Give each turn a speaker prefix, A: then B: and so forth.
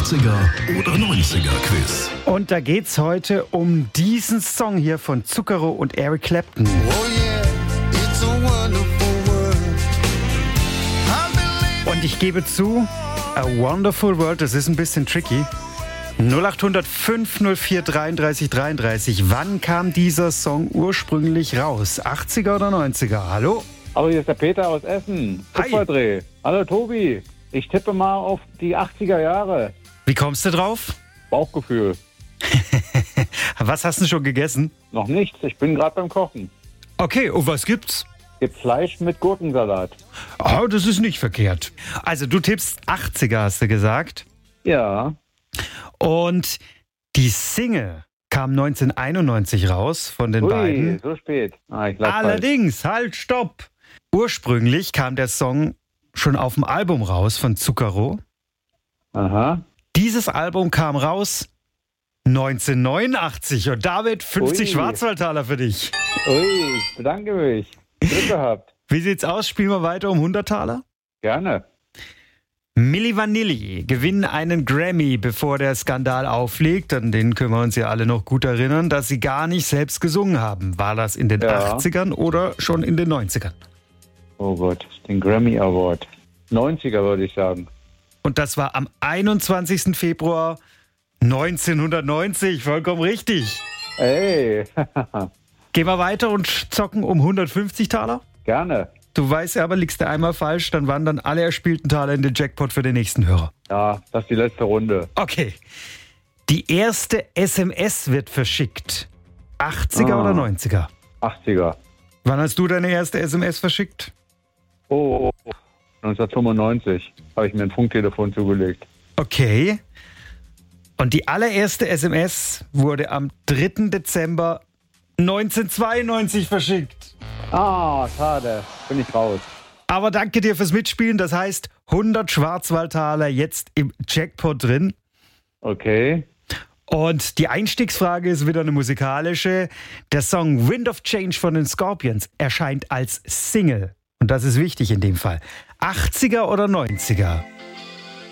A: 80er oder 90er Quiz.
B: Und da geht's heute um diesen Song hier von Zucchero und Eric Clapton.
C: Oh yeah, it's a wonderful world.
B: Und ich gebe zu, A Wonderful World, das ist ein bisschen tricky. 0800 504 33 33. Wann kam dieser Song ursprünglich raus? 80er oder 90er? Hallo?
D: Hallo, hier ist der Peter aus Essen.
B: Hi.
D: Kupferdreh. Hallo Tobi. Ich tippe mal auf die 80er Jahre.
B: Wie kommst du drauf?
D: Bauchgefühl.
B: Was hast du schon gegessen?
D: Noch nichts. Ich bin gerade beim Kochen.
B: Okay, und was gibt's?
D: Gibt Fleisch mit Gurkensalat.
B: Oh, das ist nicht verkehrt. Also du tippst 80er, hast du gesagt.
D: Ja.
B: Und die Single kam 1991 raus von den beiden.
D: So spät. Ich lag falsch.
B: Allerdings, halt, stopp! Ursprünglich kam der Song schon auf dem Album raus von Zucchero.
D: Aha.
B: Dieses Album kam raus 1989 und damit 50
D: Ui.
B: Schwarzwaldtaler für dich.
D: Ui, ich bedanke mich. Glück gehabt.
B: Wie sieht's aus? Spielen wir weiter um 100 Taler?
D: Gerne.
B: Milli Vanilli gewinnen einen Grammy, bevor der Skandal aufliegt. An den können wir uns ja alle noch gut erinnern, dass sie gar nicht selbst gesungen haben. War das in den
D: Ja.
B: 80ern oder schon in den 90ern?
D: Oh Gott, den Grammy Award. 90er würde ich sagen.
B: Und das war am 21. Februar 1990. Vollkommen richtig.
D: Ey,
B: Gehen wir weiter und zocken um 150 Taler?
D: gerne.
B: Du weißt ja aber, liegst du einmal falsch, dann wandern alle erspielten Taler in den Jackpot für den nächsten Hörer.
D: Ja, das ist die letzte Runde.
B: Okay. Die erste SMS wird verschickt. 80er oder 90er?
D: 80er.
B: Wann hast du deine erste SMS verschickt?
D: Oh, 1995 habe ich mir ein Funktelefon zugelegt.
B: Okay. Und die allererste SMS wurde am 3. Dezember 1992 verschickt.
D: Schade. Bin ich raus.
B: Aber danke dir fürs Mitspielen. Das heißt, 100 Schwarzwaldtaler jetzt im Jackpot drin.
D: Okay.
B: Und die Einstiegsfrage ist wieder eine musikalische. Der Song Wind of Change von den Scorpions erscheint als Single. Und das ist wichtig in dem Fall. 80er oder 90er?